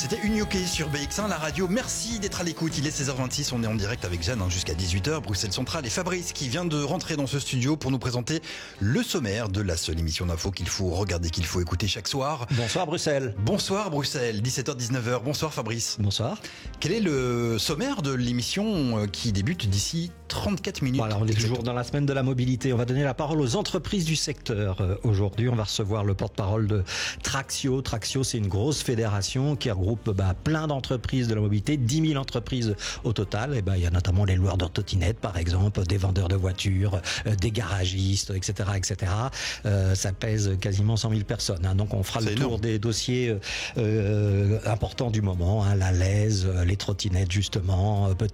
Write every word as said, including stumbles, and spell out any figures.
C'était Unioke sur B X un, la radio. Merci d'être à l'écoute. Il est seize heures vingt-six. On est en direct avec Jeanne hein, jusqu'à dix-huit heures, Bruxelles Centrale. Et Fabrice qui vient de rentrer dans ce studio pour nous présenter le sommaire de la seule émission d'info qu'il faut regarder, qu'il faut écouter chaque soir. Bonsoir Bruxelles. Bonsoir Bruxelles, dix-sept heures dix-neuf heures. Bonsoir Fabrice. Bonsoir. Quel est le sommaire de l'émission qui débute d'ici trente-quatre minutes? Voilà, on est toujours dans la semaine de la mobilité. On va donner la parole aux entreprises du secteur. Euh, aujourd'hui, on va recevoir le porte-parole de Traxio. Traxio, c'est une grosse fédération qui regroupe bah, plein d'entreprises de la mobilité, dix mille entreprises au total. Et bah, il y a notamment les loueurs de trottinettes, par exemple, des vendeurs de voitures, euh, des garagistes, et cetera, et cetera. Euh, ça pèse quasiment cent mille personnes. Hein. Donc, on fera c'est le énorme. tour des dossiers euh, importants du moment, hein, la lèse, les trottinettes, justement,